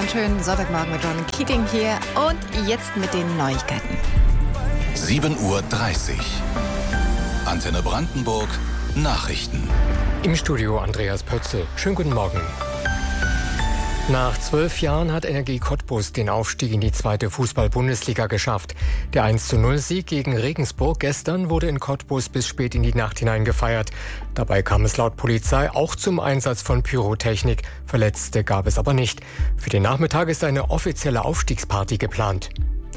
einen schönen Sonntagmorgen mit Ronan Keating hier und jetzt mit den Neuigkeiten. 7:30 Uhr. Antenne Brandenburg. Nachrichten. Im Studio Andreas Pötzel. Schönen guten Morgen. Nach 12 Jahren hat Energie Cottbus den Aufstieg in die 2. Fußball-Bundesliga geschafft. Der 1:0-Sieg gegen Regensburg gestern wurde in Cottbus bis spät in die Nacht hinein gefeiert. Dabei kam es laut Polizei auch zum Einsatz von Pyrotechnik. Verletzte gab es aber nicht. Für den Nachmittag ist eine offizielle Aufstiegsparty geplant.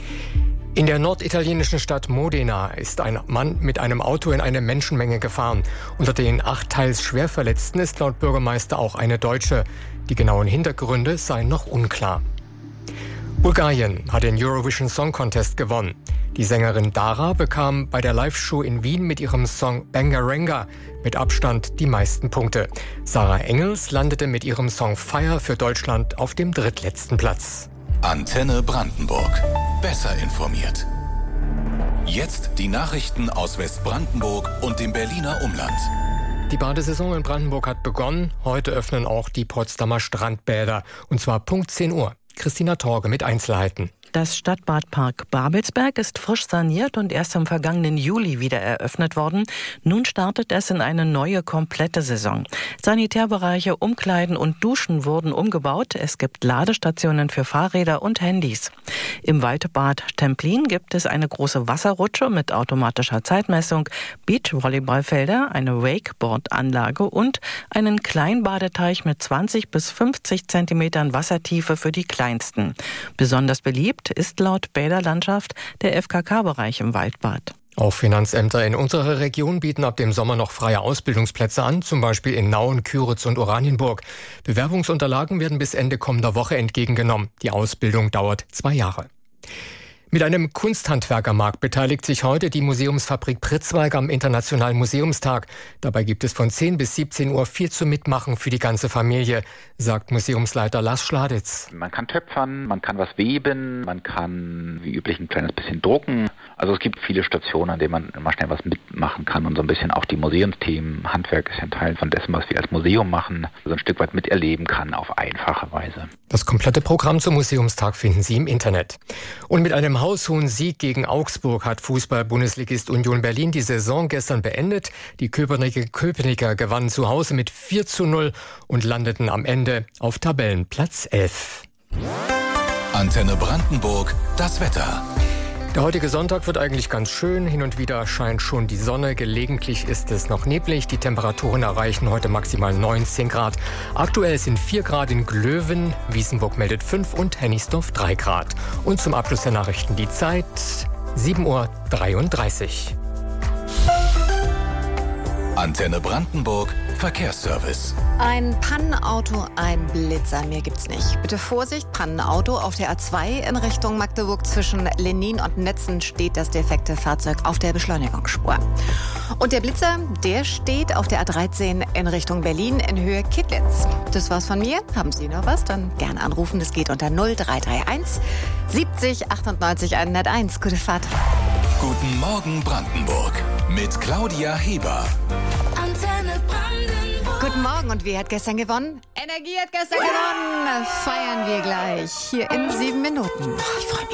In der norditalienischen Stadt Modena ist ein Mann mit einem Auto in eine Menschenmenge gefahren. Unter den 8 teils schwer Verletzten ist laut Bürgermeister auch eine Deutsche. Die genauen Hintergründe seien noch unklar. Bulgarien hat den Eurovision Song Contest gewonnen. Die Sängerin Dara bekam bei der Live-Show in Wien mit ihrem Song Bangaranga mit Abstand die meisten Punkte. Sarah Engels landete mit ihrem Song Fire für Deutschland auf dem drittletzten Platz. Antenne Brandenburg. Besser informiert. Jetzt die Nachrichten aus Westbrandenburg und dem Berliner Umland. Die Badesaison in Brandenburg hat begonnen. Heute öffnen auch die Potsdamer Strandbäder. Und zwar Punkt 10 Uhr. Christina Torge mit Einzelheiten. Das Stadtbadpark Babelsberg ist frisch saniert und erst im vergangenen Juli wieder eröffnet worden. Nun startet es in eine neue, komplette Saison. Sanitärbereiche, Umkleiden und Duschen wurden umgebaut. Es gibt Ladestationen für Fahrräder und Handys. Im Waldbad Templin gibt es eine große Wasserrutsche mit automatischer Zeitmessung, Beachvolleyballfelder, eine Wakeboard-Anlage und einen Kleinbadeteich mit 20 bis 50 Zentimetern Wassertiefe für die Kleinsten. Besonders beliebt ist laut Bäderlandschaft der FKK-Bereich im Waldbad. Auch Finanzämter in unserer Region bieten ab dem Sommer noch freie Ausbildungsplätze an, zum Beispiel in Nauen, Küritz und Oranienburg. Bewerbungsunterlagen werden bis Ende kommender Woche entgegengenommen. Die Ausbildung dauert 2 Jahre. Mit einem Kunsthandwerkermarkt beteiligt sich heute die Museumsfabrik Pritzwalk am Internationalen Museumstag. Dabei gibt es von 10 bis 17 Uhr viel zu mitmachen für die ganze Familie, sagt Museumsleiter Lars Schladitz. Man kann töpfern, man kann was weben, man kann wie üblich ein kleines bisschen drucken. Also es gibt viele Stationen, an denen man immer schnell was mitmachen kann und so ein bisschen auch die Museumsthemen. Handwerk ist ja ein Teil von dessen, was wir als Museum machen, so ein Stück weit miterleben kann auf einfache Weise. Das komplette Programm zum Museumstag finden Sie im Internet. Und mit einem haushohen Sieg gegen Augsburg hat Fußball-Bundesligist Union Berlin die Saison gestern beendet. Die Köpenicker gewannen zu Hause mit 4:0 und landeten am Ende auf Tabellenplatz 11. Antenne Brandenburg. Das Wetter. Der heutige Sonntag wird eigentlich ganz schön. Hin und wieder scheint schon die Sonne. Gelegentlich ist es noch neblig. Die Temperaturen erreichen heute maximal 19 Grad. Aktuell sind 4 Grad in Glöwen. Wiesenburg meldet 5 und Hennigsdorf 3 Grad. Und zum Abschluss der Nachrichten die Zeit 7:33 Uhr. Antenne Brandenburg. Verkehrsservice. Ein Pannenauto, ein Blitzer, mehr gibt's nicht. Bitte Vorsicht, Pannenauto auf der A2 in Richtung Magdeburg zwischen Lenin und Netzen steht das defekte Fahrzeug auf der Beschleunigungsspur. Und der Blitzer, der steht auf der A13 in Richtung Berlin in Höhe Kittlitz. Das war's von mir. Haben Sie noch was? Dann gerne anrufen. Das geht unter 0331 70 98 101. Gute Fahrt. Guten Morgen Brandenburg mit Claudia Heber. Antenne Brandenburg. Guten Morgen und wer hat gestern gewonnen? Energie hat gestern gewonnen. Feiern wir gleich hier in 7 Minuten. Ich freue mich.